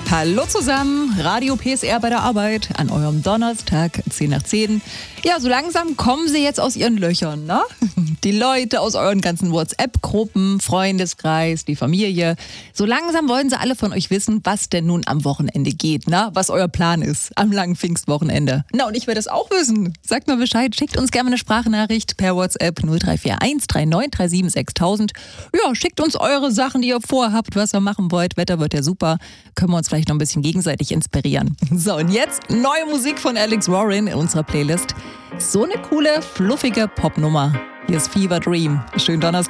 Hallo zusammen, Radio PSR bei der Arbeit an eurem Donnerstag, 10 nach 10. Ja, so langsam kommen sie jetzt aus ihren Löchern, ne? Die Leute aus euren ganzen WhatsApp-Gruppen, Freundeskreis, die Familie. So langsam wollen sie alle von euch wissen, was denn nun am Wochenende geht, ne? Was euer Plan ist am langen Pfingstwochenende. Na, und ich will das auch wissen. Sagt mal Bescheid, schickt uns gerne eine Sprachnachricht per WhatsApp 0341 3937 6000. Ja, schickt uns eure Sachen, die ihr vorhabt, was ihr machen wollt. Wetter wird ja super. Können wir uns vielleicht noch ein bisschen gegenseitig inspirieren. So, und jetzt neue Musik von Alex Warren in unserer Playlist. So eine coole, fluffige Popnummer. Hier ist Fever Dream. Schönen Donnerstag.